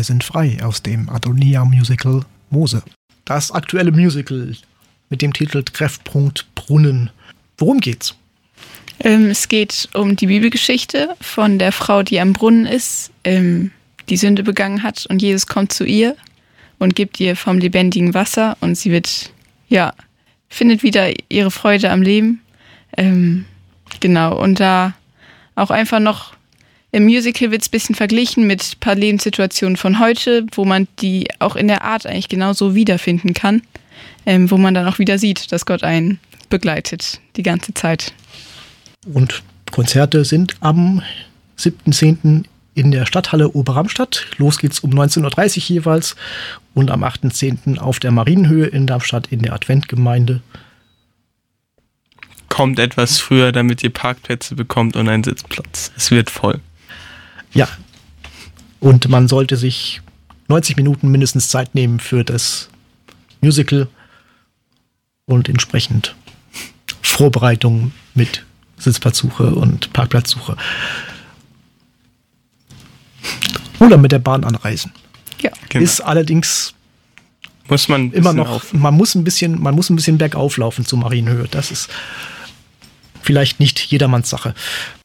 wir sind frei aus dem Adonia-Musical Mose. Das aktuelle Musical mit dem Titel Treffpunkt Brunnen. Worum geht's? Es geht um die Bibelgeschichte von der Frau, die am Brunnen ist, die Sünde begangen hat und Jesus kommt zu ihr und gibt ihr vom lebendigen Wasser und sie findet wieder ihre Freude am Leben. Genau, und da auch einfach noch im Musical wird es ein bisschen verglichen mit ein paar Lebenssituationen von heute, wo man die auch in der Art eigentlich genauso wiederfinden kann, wo man dann auch wieder sieht, dass Gott einen begleitet die ganze Zeit. Und Konzerte sind am 7.10. in der Stadthalle Oberramstadt. Los geht's um 19.30 Uhr jeweils und am 8.10. auf der Marienhöhe in Darmstadt in der Adventgemeinde. Kommt etwas früher, damit ihr Parkplätze bekommt und einen Sitzplatz. Es wird voll. Ja, und man sollte sich 90 Minuten mindestens Zeit nehmen für das Musical und entsprechend Vorbereitungen mit Sitzplatzsuche und Parkplatzsuche. Oder mit der Bahn anreisen. Ja. Genau. Ist allerdings muss man immer noch, man muss ein bisschen bergauf laufen zur Marienhöhe. Das ist vielleicht nicht jedermanns Sache.